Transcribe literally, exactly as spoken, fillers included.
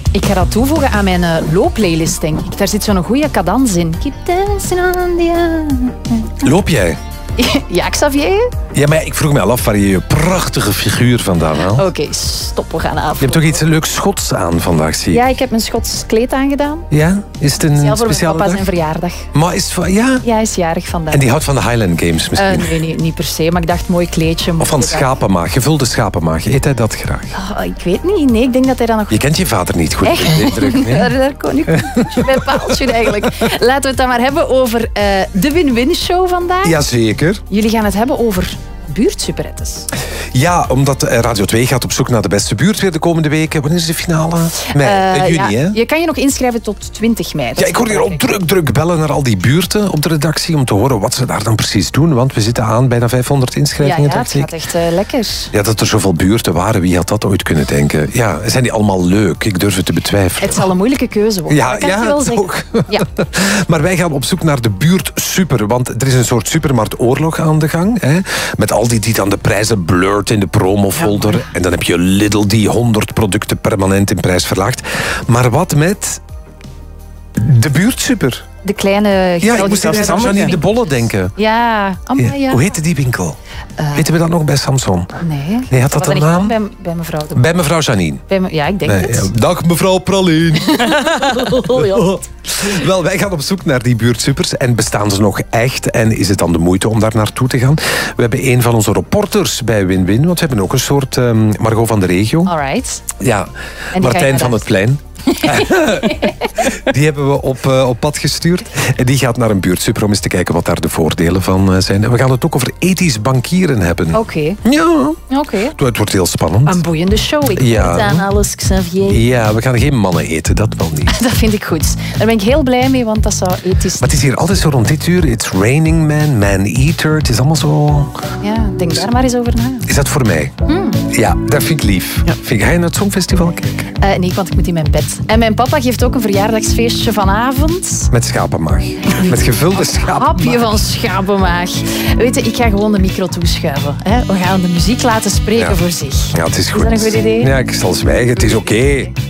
Ik ga dat toevoegen aan mijn uh, loopplaylist, denk ik. Daar zit zo'n goede cadans in. Keep dancing on the... Loop jij? Ja, Xavier? Ja, maar ik vroeg me al af waar je je prachtige figuur vandaan haalt. Oké, okay, stop, we gaan af. Je hebt toch iets leuks Schots aan vandaag, zie ik? Ja, ik heb mijn Schots kleed aangedaan. Ja? Is het een speciaal speciale voor mijn papa dag? zijn verjaardag. Maar is het... Ja? Ja, hij is jarig vandaag. En die houdt van de Highland Games misschien? Uh, nee, nee, niet per se, maar ik dacht mooi kleedje. Of van schapenmaag, gevulde schapenmaag. Eet hij dat graag? Oh, ik weet niet. Nee, ik denk dat hij dan nog... Je kent je vader niet goed. Echt? Indruk, nee? Daar, daar kon ik een bij paaltje eigenlijk. Laten we het dan maar hebben over uh, de Win-Win Show vandaag. Jazeker. Jullie gaan het hebben over buurtsuperettes. Ja, omdat Radio twee gaat op zoek naar de beste buurt weer de komende weken. Wanneer is de finale? Mei, uh, juni, ja, hè? Je kan je nog inschrijven tot twintig mei. Ja, ik hoor hier al druk, druk bellen naar al die buurten op de redactie om te horen wat ze daar dan precies doen. Want we zitten aan bijna vijfhonderd inschrijvingen. Ja, ja het gaat echt uh, lekker. Ja, dat er zoveel buurten waren, wie had dat ooit kunnen denken? Ja, zijn die allemaal leuk? Ik durf het te betwijfelen. Het zal een moeilijke keuze worden. Ja, kan ja, je wel toch. Ja. Maar wij gaan op zoek naar de buurt super. Want er is een soort supermarktoorlog aan de gang. Hè? Met al die die dan de prijzen blurt in de promofolder. Ja. En dan heb je Lidl die honderd producten permanent in prijs verlaagt. Maar wat met de buurtsuper? De kleine... Ja, ik moest even aan Janine de Bolle denken. Ja, amai, ja. Hoe heette die winkel? Uh, Weten we dat nog bij Samson? Nee. Nee, had dat een naam? Bij, bij mevrouw de Bolle. Bij mevrouw Janine. Bij me, ja, ik denk nee, het. Ja. Dag mevrouw Pralien. oh, ja. Wel, wij gaan op zoek naar die buurtsupers. En bestaan ze nog echt? En is het dan de moeite om daar naartoe te gaan? We hebben een van onze reporters bij Win-Win. Want we hebben ook een soort um, Margot van de regio. Alright. Ja, Martijn van het Plein. Die hebben we op, uh, op pad gestuurd. En die gaat naar een buurtsuper om eens te kijken wat daar de voordelen van uh, zijn. En we gaan het ook over ethisch bankieren hebben. Oké. Okay. Ja. Oké. Okay. Het wordt heel spannend. Een boeiende show. Ik ja. weet aan alles, Xavier. Ja, we gaan geen mannen eten, dat wel niet. Dat vind ik goed. Daar ben ik heel blij mee, want dat zou ethisch... Maar het is hier altijd zo rond dit uur. It's raining man, man eater. Het is allemaal zo... Ja, denk daar maar eens over na. Is dat voor mij? Hmm. Ja, dat vind ik lief. Ja. Vind, ga je naar het Songfestival kijken? Uh, nee, want ik moet in mijn bed. En mijn papa geeft ook een verjaardagsfeestje vanavond. Met schapenmaag. Met gevulde schapenmaag. Hapje van schapenmaag. Weet je, ik ga gewoon de micro toeschuiven. Hè? We gaan de muziek laten spreken ja. voor zich. Ja, het is goed. Is dat een goed idee? Ja, ik zal zwijgen. Het is oké. Okay.